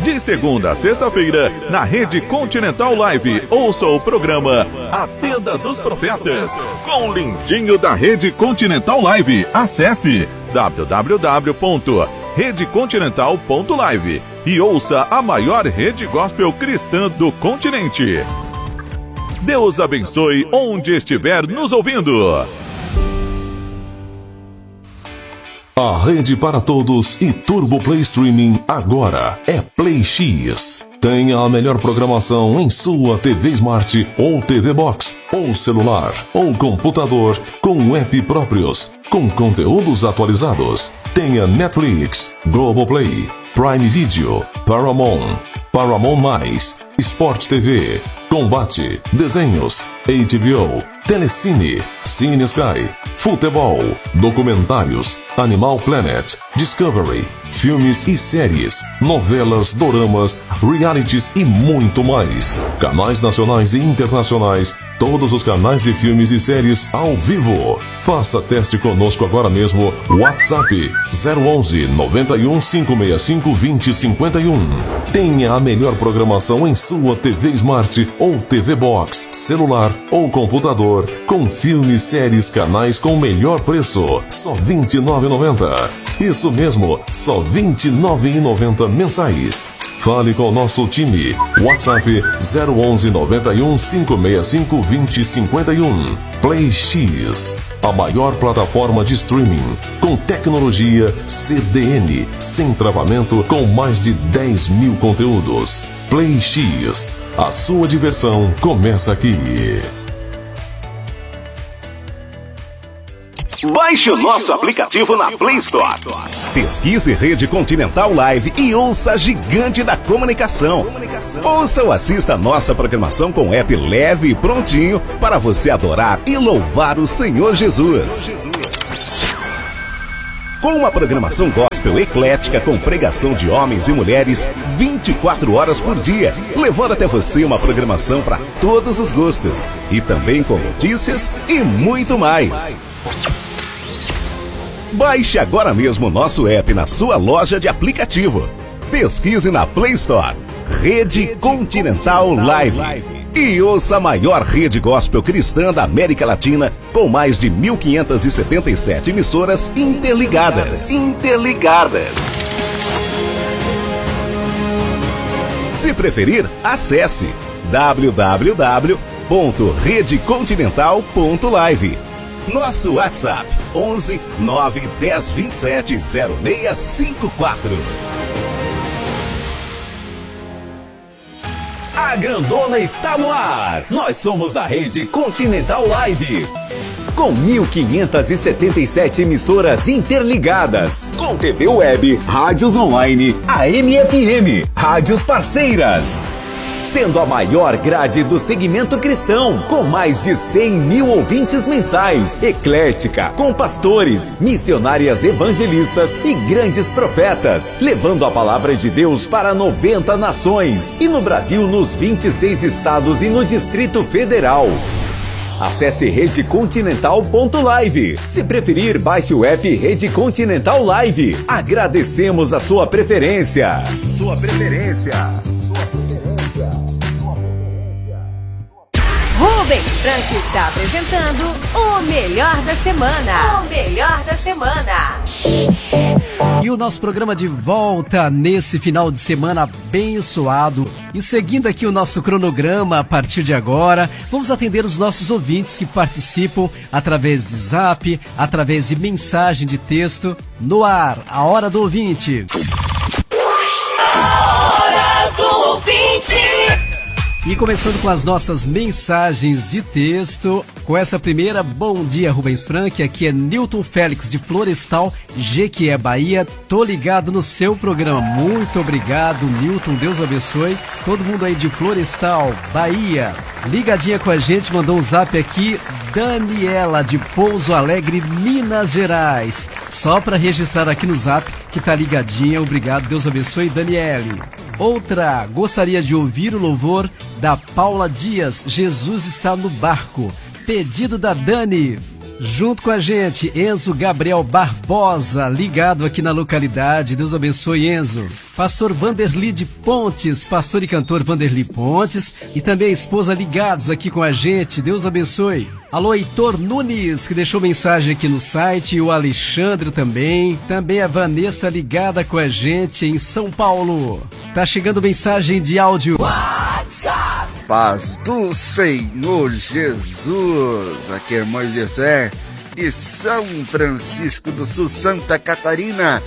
De segunda a sexta-feira, na Rede Continental Live, ouça o programa A Tenda dos Profetas, com o lindinho da Rede Continental Live. Acesse www.redecontinental.live e ouça a maior rede gospel cristã do continente. Deus abençoe onde estiver nos ouvindo. A rede para todos e Turbo Play Streaming agora é Play X. Tenha a melhor programação em sua TV Smart ou TV Box, ou celular, ou computador, com app próprios, com conteúdos atualizados. Tenha Netflix, Globoplay, Prime Video, Paramount, Paramount+, Sport TV, Combate, Desenhos, HBO, Telecine, Cine Sky, Futebol, Documentários, Animal Planet, Discovery, filmes e séries, novelas, doramas, realities e muito mais. Canais nacionais e internacionais, todos os canais de filmes e séries ao vivo. Faça teste conosco agora mesmo. WhatsApp 011 91 565 2051. Tenha a melhor programação em sua TV Smart ou TV Box, celular ou computador, com filmes, séries, canais com o melhor preço. Só R$ 29,90. Isso mesmo, só R$ 29,90 mensais. Fale com o nosso time. WhatsApp 011 91 565 2051. Play X, a maior plataforma de streaming com tecnologia CDN, sem travamento, com mais de 10 mil conteúdos. Play X, a sua diversão começa aqui. Baixe o nosso aplicativo na Play Store. Pesquise Rede Continental Live e ouça a gigante da comunicação. Ouça ou assista a nossa programação com app leve e prontinho para você adorar e louvar o Senhor Jesus. Com uma programação gospel eclética com pregação de homens e mulheres 24 horas por dia, levando até você uma programação para todos os gostos. E também com notícias e muito mais. Baixe agora mesmo o nosso app na sua loja de aplicativo. Pesquise na Play Store Rede Continental Live e ouça a maior rede gospel cristã da América Latina, com mais de 1.577 emissoras interligadas. Se preferir, acesse www.redecontinental.live. Nosso WhatsApp 11 9 10 27 0654. A grandona está no ar. Nós somos a Rede Continental Live, com 1.577 emissoras interligadas, com TV web, rádios online, AM e FM, rádios parceiras, sendo a maior grade do segmento cristão, com mais de 100 mil ouvintes mensais, eclética, com pastores, missionárias evangelistas e grandes profetas, levando a palavra de Deus para 90 nações, e no Brasil, nos 26 estados e no Distrito Federal. Acesse redecontinental.live. Se preferir, baixe o app Rede Continental Live. Agradecemos a sua preferência. Rubens Frank está apresentando o melhor da semana. E o nosso programa de volta nesse final de semana abençoado. E seguindo aqui o nosso cronograma, a partir de agora, vamos atender os nossos ouvintes que participam através de zap, através de mensagem de texto. No ar, a Hora do Ouvinte. A Hora do Ouvinte. E começando com as nossas mensagens de texto, com essa primeira, bom dia Rubens Frank, aqui é Newton Félix de Florestal, Jequié, Bahia, tô ligado no seu programa, muito obrigado Newton, Deus abençoe, todo mundo aí de Florestal, Bahia, ligadinha com a gente, mandou um zap aqui, Daniela de Pouso Alegre, Minas Gerais, só para registrar aqui no zap que tá ligadinha, obrigado, Deus abençoe Daniele. Outra, gostaria de ouvir o louvor da Paula Dias, Jesus está no barco. Pedido da Dani. Junto com a gente, Enzo Gabriel Barbosa, ligado aqui na localidade. Deus abençoe, Enzo. Pastor Vanderly de Pontes, pastor e cantor Vanderly Pontes, e também a esposa ligados aqui com a gente. Deus abençoe. Alô, Heitor Nunes, que deixou mensagem aqui no site, e o Alexandre também. Também a Vanessa ligada com a gente em São Paulo. Tá chegando mensagem de áudio. WhatsApp. Paz do Senhor Jesus. Aqui é irmão Eliezer de São Francisco do Sul, Santa Catarina,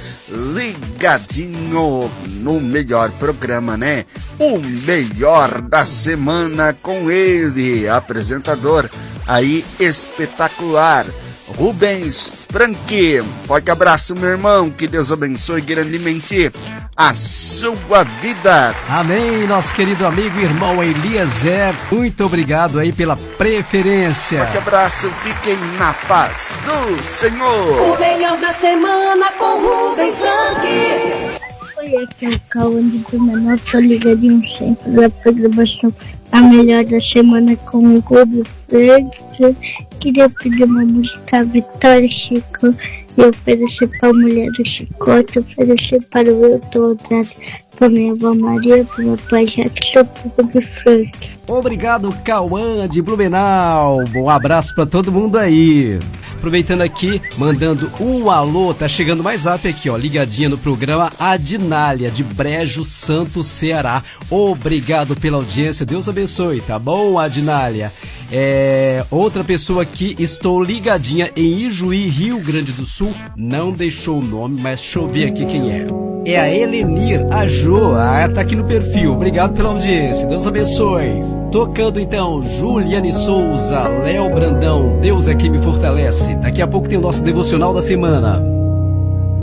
ligadinho no melhor programa, né? O melhor da semana com ele, apresentador aí espetacular, Rubens Frank. Forte abraço, meu irmão, que Deus abençoe grandemente a sua vida. Amém, nosso querido amigo e irmão Eliezer, muito obrigado aí pela preferência. Forte abraço, fiquem na paz do Senhor. O melhor da semana com Rubens Frank. Oi, aqui é o Cauã de Blumenau, tô ligadinho sempre da programação A Melhor da Semana com o Rubens Frank. Queria pedir uma música Vitória Chico e oferecer para a mulher do Chicote, oferecer para o Wilton Andrade, para minha avó Maria, para meu pai Jackson, para o Rubens Frank. Obrigado, Cauã de Blumenau. Bom abraço para todo mundo aí. Aproveitando aqui, mandando um alô, tá chegando mais up aqui, ó, ligadinha no programa, a Dinália, de Brejo Santo, Ceará. Obrigado pela audiência, Deus abençoe, tá bom, Adinália? Outra pessoa aqui, estou ligadinha em Ijuí, Rio Grande do Sul, não deixou o nome, mas deixa eu ver aqui quem é. É a Helenir, a Jo, tá aqui no perfil, obrigado pela audiência, Deus abençoe. Tocando então, Juliane Souza, Léo Brandão, Deus é quem me fortalece. Daqui a pouco tem o nosso devocional da semana.